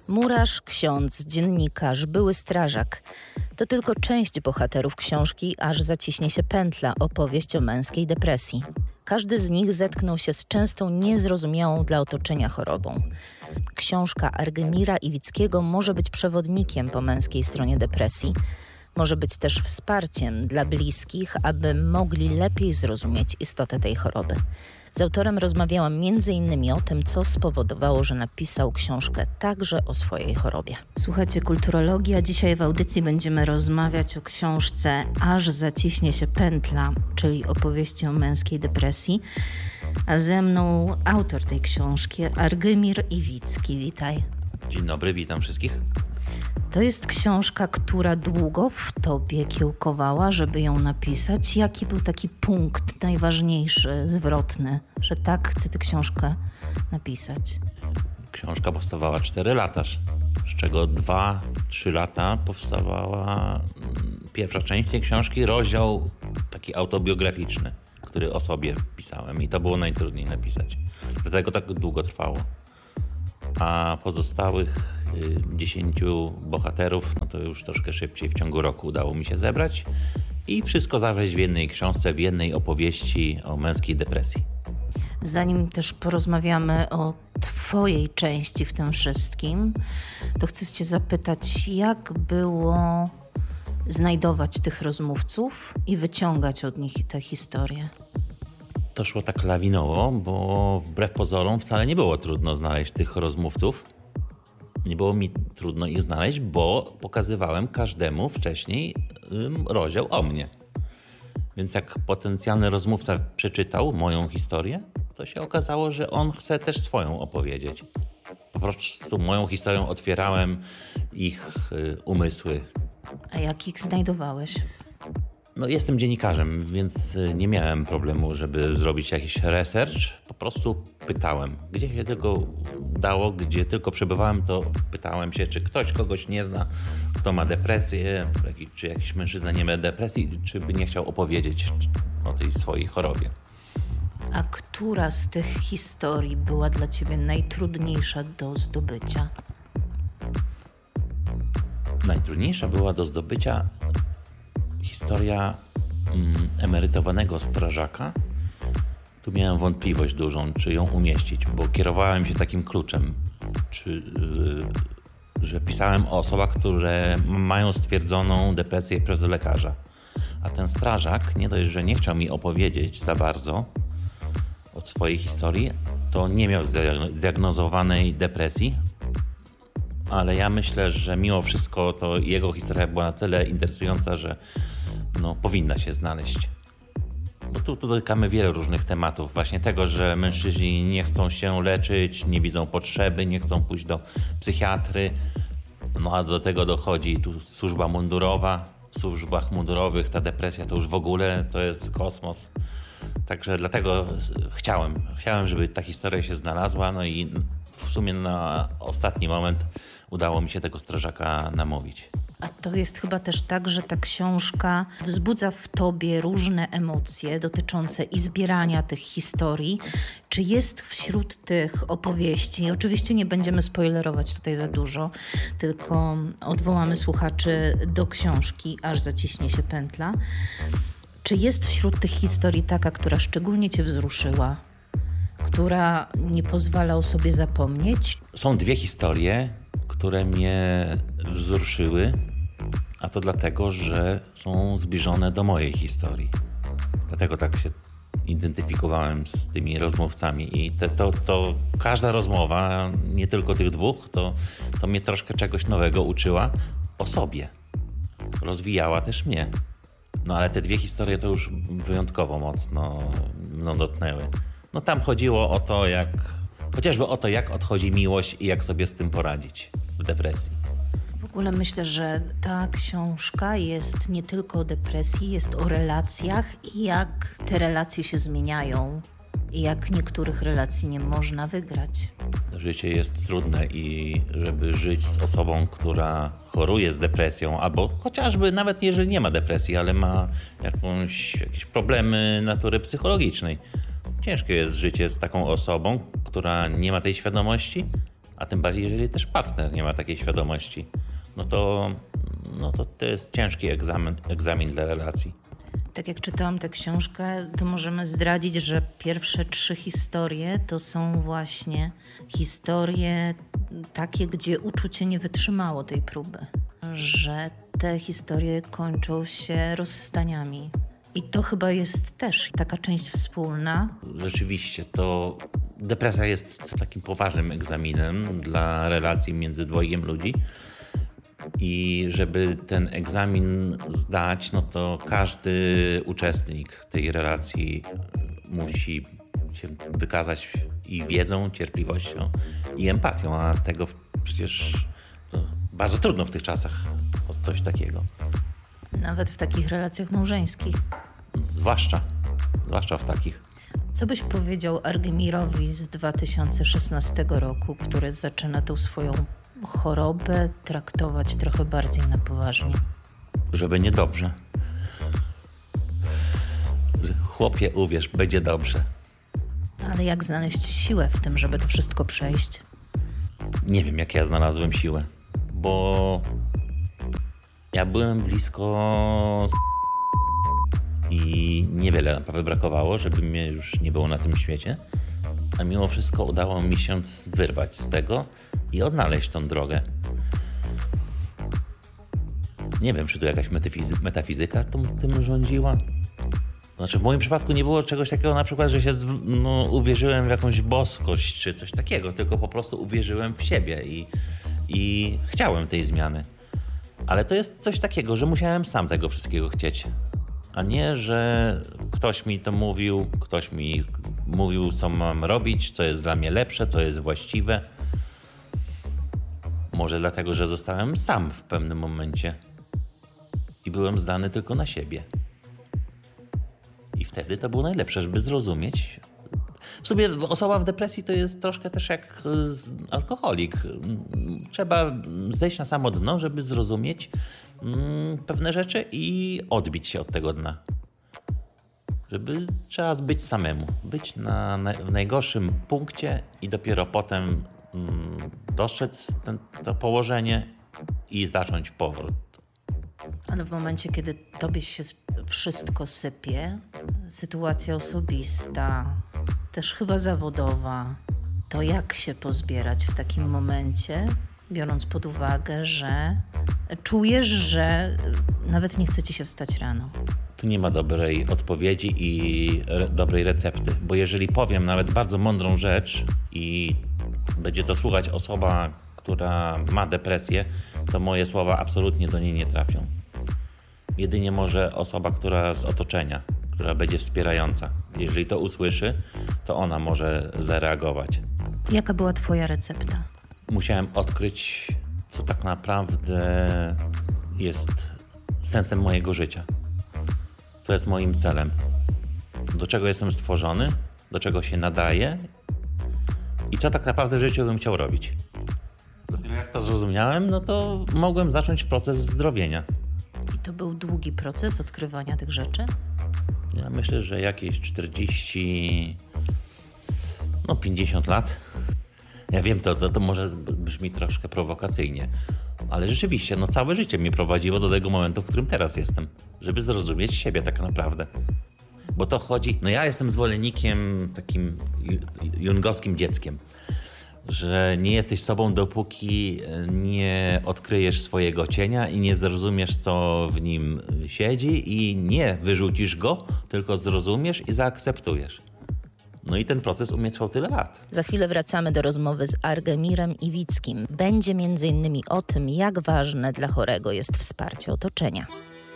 Murarz, ksiądz, dziennikarz, były strażak. To tylko część bohaterów książki Aż zaciśnie się pętla, opowieść o męskiej depresji. Każdy z nich zetknął się z częstą niezrozumiałą dla otoczenia chorobą. Książka Argemira Iwickiego może być przewodnikiem po męskiej stronie depresji. Może być też wsparciem dla bliskich, aby mogli lepiej zrozumieć istotę tej choroby. Z autorem rozmawiałam m.in. o tym, co spowodowało, że napisał książkę także o swojej chorobie. Słuchajcie, Kulturologia. Dzisiaj w audycji będziemy rozmawiać o książce Aż zaciśnie się pętla, czyli opowieści o męskiej depresji. A ze mną autor tej książki, Argemir Iwicki. Witaj. Dzień dobry, witam wszystkich. To jest książka, która długo w tobie kiełkowała, żeby ją napisać. Jaki był taki punkt najważniejszy, zwrotny, że tak chcę tę książkę napisać? Książka powstawała 4 lata, z czego 2-3 lata powstawała pierwsza część tej książki, rozdział taki autobiograficzny, który o sobie pisałem i to było najtrudniej napisać. Dlatego tak długo trwało. A pozostałych 10 bohaterów, no to już troszkę szybciej, w ciągu roku udało mi się zebrać i wszystko zawrzeć w jednej książce, w jednej opowieści o męskiej depresji. Zanim też porozmawiamy o twojej części w tym wszystkim, to chcę cię zapytać, jak było znajdować tych rozmówców i wyciągać od nich te historie? To szło tak lawinowo, bo wbrew pozorom wcale nie było trudno znaleźć tych rozmówców. Nie było mi trudno ich znaleźć, bo pokazywałem każdemu wcześniej rozdział o mnie. Więc jak potencjalny rozmówca przeczytał moją historię, to się okazało, że on chce też swoją opowiedzieć. Po prostu moją historią otwierałem ich umysły. A jak ich znajdowałeś? No, jestem dziennikarzem, więc nie miałem problemu, żeby zrobić jakiś research. Po prostu pytałem. Gdzie się tylko dało, gdzie tylko przebywałem, to pytałem się, czy ktoś kogoś nie zna, kto ma depresję, czy jakiś mężczyzna nie ma depresji, czy by nie chciał opowiedzieć o tej swojej chorobie. A która z tych historii była dla ciebie najtrudniejsza do zdobycia? Najtrudniejsza była do zdobycia historia emerytowanego strażaka. Tu miałem wątpliwość dużą, czy ją umieścić, bo kierowałem się takim kluczem, że pisałem o osobach, które mają stwierdzoną depresję przez lekarza. A ten strażak nie dość, że nie chciał mi opowiedzieć za bardzo od swojej historii, to nie miał zdiagnozowanej depresji, ale ja myślę, że mimo wszystko to jego historia była na tyle interesująca, że powinna się znaleźć. Bo tu dotykamy wielu różnych tematów. Właśnie tego, że mężczyźni nie chcą się leczyć, nie widzą potrzeby, nie chcą pójść do psychiatry. No a do tego dochodzi tu służba mundurowa. W służbach mundurowych ta depresja to już w ogóle to jest kosmos. Także dlatego chciałem, żeby ta historia się znalazła. No i w sumie na ostatni moment udało mi się tego strażaka namówić. A to jest chyba też tak, że ta książka wzbudza w tobie różne emocje dotyczące i zbierania tych historii. Czy jest wśród tych opowieści, oczywiście nie będziemy spoilerować tutaj za dużo, tylko odwołamy słuchaczy do książki Aż zaciśnie się pętla. Czy jest wśród tych historii taka, która szczególnie cię wzruszyła, która nie pozwala o sobie zapomnieć? Są 2 historie, które mnie wzruszyły, a to dlatego, że są zbliżone do mojej historii. Dlatego tak się identyfikowałem z tymi rozmówcami i to każda rozmowa, nie tylko tych 2, to mnie troszkę czegoś nowego uczyła o sobie. Rozwijała też mnie. No ale te 2 historie to już wyjątkowo mocno mną dotknęły. No tam chodziło o to, chociażby o to, jak odchodzi miłość i jak sobie z tym poradzić w depresji. W ogóle myślę, że ta książka jest nie tylko o depresji, jest o relacjach i jak te relacje się zmieniają i jak niektórych relacji nie można wygrać. Życie jest trudne i żeby żyć z osobą, która choruje z depresją, albo chociażby nawet jeżeli nie ma depresji, ale ma jakieś problemy natury psychologicznej. Ciężkie jest życie z taką osobą, która nie ma tej świadomości A tym bardziej, jeżeli też partner nie ma takiej świadomości, no to jest ciężki egzamin dla relacji. Tak jak czytałam tę książkę, to możemy zdradzić, że pierwsze 3 historie to są właśnie historie takie, gdzie uczucie nie wytrzymało tej próby. Że te historie kończą się rozstaniami. I to chyba jest też taka część wspólna. Rzeczywiście, to depresja jest takim poważnym egzaminem dla relacji między dwojgiem ludzi. I żeby ten egzamin zdać, no to każdy uczestnik tej relacji musi się wykazać i wiedzą, cierpliwością i empatią, a tego przecież bardzo trudno w tych czasach o coś takiego. Nawet w takich relacjach małżeńskich. Zwłaszcza w takich. Co byś powiedział Argemirowi z 2016 roku, który zaczyna tą swoją chorobę traktować trochę bardziej na poważnie? Żeby niedobrze. Chłopie, uwierz, będzie dobrze. Ale jak znaleźć siłę w tym, żeby to wszystko przejść? Nie wiem, jak ja znalazłem siłę, bo ja byłem blisko i niewiele naprawdę brakowało, żeby mnie już nie było na tym świecie, a mimo wszystko udało mi się wyrwać z tego i odnaleźć tą drogę. Nie wiem, czy tu jakaś metafizyka tym rządziła. Znaczy w moim przypadku nie było czegoś takiego na przykład, że się uwierzyłem w jakąś boskość czy coś takiego, tylko po prostu uwierzyłem w siebie i chciałem tej zmiany. Ale to jest coś takiego, że musiałem sam tego wszystkiego chcieć. A nie, że ktoś mi to mówił, ktoś mi mówił, co mam robić, co jest dla mnie lepsze, co jest właściwe. Może dlatego, że zostałem sam w pewnym momencie i byłem zdany tylko na siebie. I wtedy to było najlepsze, żeby zrozumieć. W sobie osoba w depresji to jest troszkę też jak alkoholik. Trzeba zejść na samo dno, żeby zrozumieć pewne rzeczy i odbić się od tego dna. Trzeba być samemu, być w najgorszym punkcie i dopiero potem dostrzec to położenie i zacząć powrót. Ale w momencie, kiedy tobie się wszystko sypie, sytuacja osobista, też chyba zawodowa, to jak się pozbierać w takim momencie, biorąc pod uwagę, że czujesz, że nawet nie chce ci się wstać rano? Tu nie ma dobrej odpowiedzi i dobrej recepty, bo jeżeli powiem nawet bardzo mądrą rzecz i będzie to słuchać osoba, która ma depresję, to moje słowa absolutnie do niej nie trafią. Jedynie może osoba, która z otoczenia, która będzie wspierająca. Jeżeli to usłyszy, to ona może zareagować. Jaka była twoja recepta? Musiałem odkryć, co tak naprawdę jest sensem mojego życia. Co jest moim celem. Do czego jestem stworzony, do czego się nadaję i co tak naprawdę w życiu bym chciał robić. Dopiero jak to zrozumiałem, no to mogłem zacząć proces zdrowienia. I to był długi proces odkrywania tych rzeczy? Ja myślę, że jakieś 50 lat. Ja wiem, to może brzmi troszkę prowokacyjnie, ale rzeczywiście, całe życie mnie prowadziło do tego momentu, w którym teraz jestem, żeby zrozumieć siebie tak naprawdę. Bo to chodzi, ja jestem zwolennikiem takim jungowskim dzieckiem, że nie jesteś sobą, dopóki nie odkryjesz swojego cienia i nie zrozumiesz, co w nim siedzi i nie wyrzucisz go, tylko zrozumiesz i zaakceptujesz. No i ten proces u mnie trwał tyle lat. Za chwilę wracamy do rozmowy z Argemirem Iwickim. Będzie m.in. o tym, jak ważne dla chorego jest wsparcie otoczenia.